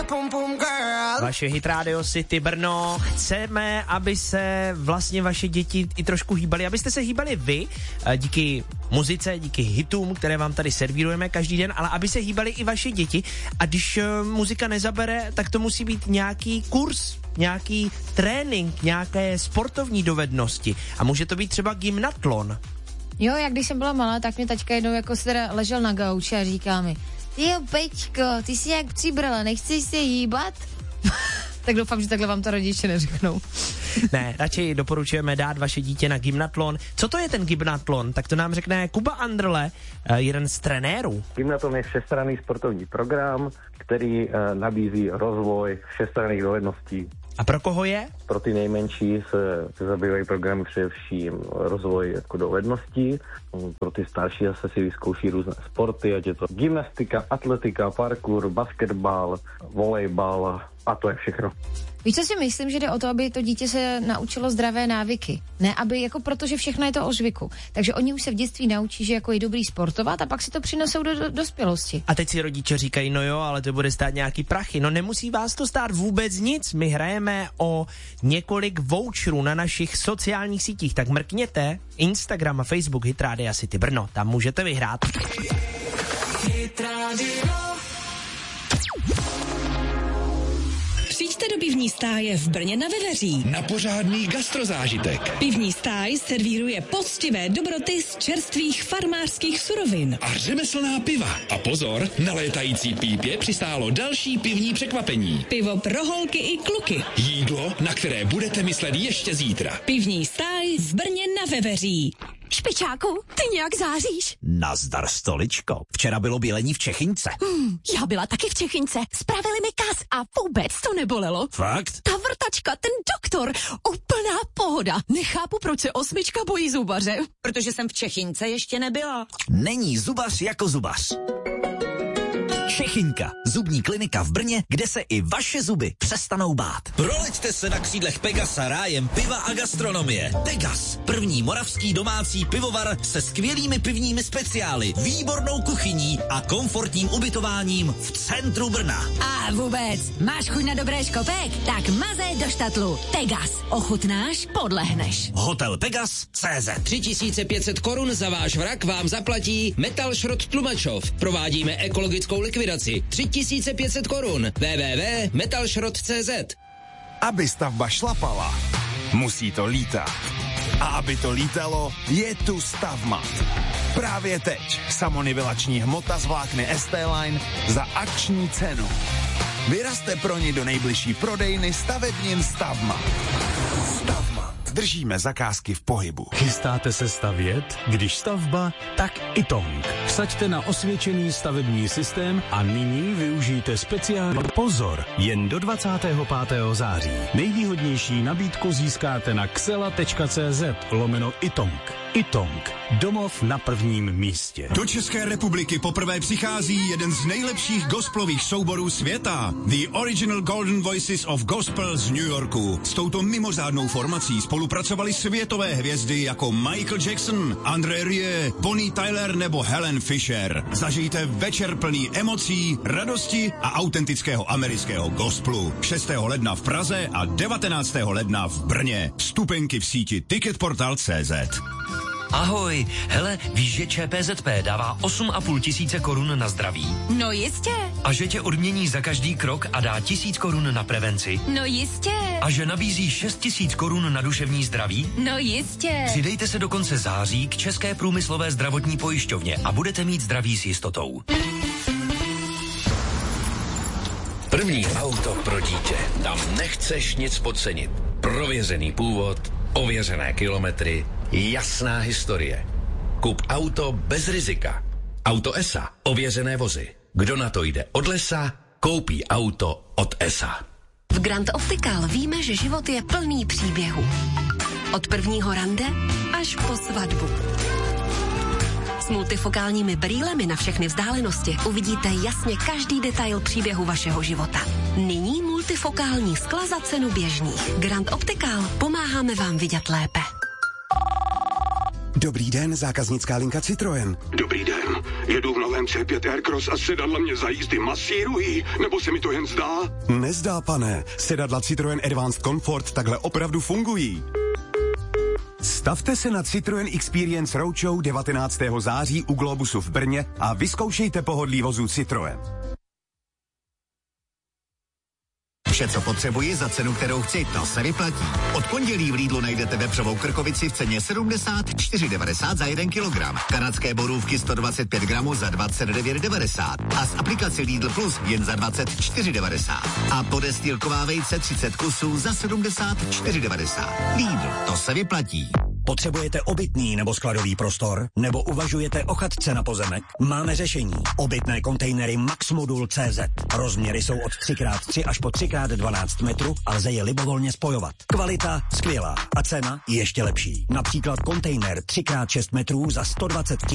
Vaše Hit Radio City Brno. Chceme, aby se vlastně vaše děti i trošku hýbaly, abyste se hýbali vy, díky muzice, díky hitům, které vám tady servírujeme každý den, ale aby se hýbali i vaše děti. A když muzika nezabere, tak to musí být nějaký kurz, nějaký trénink, nějaké sportovní dovednosti. A může to být třeba gymnatlon. Jo, jak když jsem byla malá, tak mě taťka jednou jako se teda ležel na gauči a říká mi: jo, Pečko, ty jsi jak přibrala, nechceš se hýbat? Tak doufám, že takhle vám to rodiče neřeknou. Ne, radši doporučujeme dát vaše dítě na gymnatlon. Co to je ten gymnatlon? Tak to nám řekne Kuba Andrle, jeden z trenérů. Gymnatlon je všestranný sportovní program, který nabízí rozvoj všestranných dovedností. A pro koho je? Pro ty nejmenší se zabývají programy především rozvoj jako dovedností. Pro ty starší zase si vyzkouší různé sporty, ať je to gymnastika, atletika, parkour, basketbal, volejbal a to je všechno. Víš, co si myslím, že jde o to, aby to dítě se naučilo zdravé návyky. Ne, aby jako protože všechno je to o zvyku. Takže oni už se v dětství naučí, že jako je dobrý sportovat a pak si to přinesou do dospělosti. A teď si rodiče říkají, no jo, ale to bude stát nějaký prachy. No nemusí vás to stát vůbec nic. My hrajeme o několik voucherů na našich sociálních sítích. Tak mrkněte Instagram a Facebook Hit Radio City Brno. Tam můžete vyhrát. Hit Radio. Přijďte do pivní stáje v Brně na Veveří. Na pořádný gastrozážitek. Pivní stáj servíruje poctivé dobroty z čerstvých farmářských surovin. A řemeslná piva. A pozor, na létající pípě přistálo další pivní překvapení. Pivo pro holky i kluky. Jídlo, na které budete myslet ještě zítra. Pivní stáj v Brně na Veveří. Špičáku, ty nějak záříš. Nazdar, stoličko. Včera bylo bělení v Čechince. Já byla taky v Čechince. Spravili mi kas a vůbec to nebolelo. Fakt? Ta vrtačka, ten doktor, úplná pohoda. Nechápu, proč se 8 bojí zubaře. Protože jsem v Čechince ještě nebyla. Není zubař jako zubař. Čechinka, zubní klinika v Brně, kde se i vaše zuby přestanou bát. Proleďte se na křídlech Pegasa rájem piva a gastronomie. Pegas, první moravský domácí pivovar se skvělými pivními speciály, výbornou kuchyní a komfortním ubytováním v centru Brna. A vůbec, máš chuť na dobré škopek? Tak mazej do štatlu. Pegas, ochutnáš, podlehneš. Hotel Pegas.cz 3500 korun za váš vrak vám zaplatí Metal Šrot Tlumačov. Provádíme ekologickou likvidaci. 3500 korun. www.metalšrot.cz. Aby stavba šlapala, musí to lítat. A aby to lítalo, je tu Stavmat. Právě teď samonivelační hmota z vlákny ST-Line za akční cenu. Vyrazte pro ní do nejbližší prodejny stavebnin Stavmat. Stavmat. Držíme zakázky v pohybu. Chystáte se stavět? Když stavba, tak Itonk. Vsaďte na osvědčený stavební systém a nyní využijte speciální pozor jen do 25. září. Nejvýhodnější nabídku získáte na xela.cz/Itonk. Itonk. Domov na prvním místě. Do České republiky poprvé přichází jeden z nejlepších gospelových souborů světa. The Original Golden Voices of Gospel z New Yorku. S touto mimořádnou formací spolupracovali světové hvězdy jako Michael Jackson, André Rieu, Bonnie Tyler nebo Helen Fisher. Zažijte večer plný emocí, radosti a autentického amerického gospelu. 6. ledna v Praze a 19. ledna v Brně. Vstupenky v síti Ticketportal.cz. Ahoj, hele, víš, že ČPZP dává 8,5 tisíce korun na zdraví? No jistě. A že tě odmění za každý krok a dá 1000 korun na prevenci? No jistě. A že nabízí 6 000 korun na duševní zdraví? No jistě. Přidejte se do konce září k České průmyslové zdravotní pojišťovně a budete mít zdraví s jistotou. První auto pro dítě. Tam nechceš nic podcenit. Prověřený původ, ověřené kilometry, jasná historie. Kup auto bez rizika. Auto ESA. Ověřené vozy. Kdo na to jde od lesa, koupí auto od ESA. V Grand Optical víme, že život je plný příběhů. Od prvního rande až po svatbu. S multifokálními brýlemi na všechny vzdálenosti uvidíte jasně každý detail příběhu vašeho života. Nyní multifokální skla za cenu běžných. Grand Optical, pomáháme vám vidět lépe. Dobrý den, zákaznická linka Citroën. Dobrý den, jedu v novém C5 Aircross a sedadla mě za jízdy masírují, nebo se mi to jen zdá? Nezdá, pane. Sedadla Citroën Advanced Comfort takhle opravdu fungují. Stavte se na Citroën Experience Roadshow 19. září u Globusu v Brně a vyzkoušejte pohodlí vozů Citroën. Vše, co potřebuji za cenu, kterou chci, to se vyplatí. Od pondělí v Lidlu najdete vepřovou krkovici v ceně 74,90 za 1 kilogram. Kanadské borůvky 125 gramů za 29,90. A z aplikace Lidl Plus jen za 24,90. A podestýlková vejce 30 kusů za 74,90. Lidl, to se vyplatí. Potřebujete obytný nebo skladový prostor? Nebo uvažujete o chatce na pozemek? Máme řešení. Obytné kontejnery Maxmodul.cz. Rozměry jsou od 3x3 až po 3x12 metrů a lze je libovolně spojovat. Kvalita skvělá a cena ještě lepší. Například kontejner 3x6 metrů za 120